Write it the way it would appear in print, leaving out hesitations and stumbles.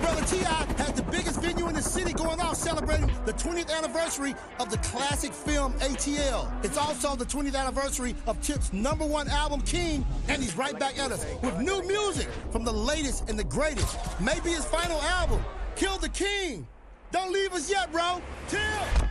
brother T.I. has the biggest venue in the city going off celebrating the 20th anniversary of the classic film ATL. It's also the 20th anniversary of Tip's #1 album, King, and he's right back at us with new music from the latest and the greatest. Maybe his final album, Kill the King. Don't leave us yet, bro. Tip!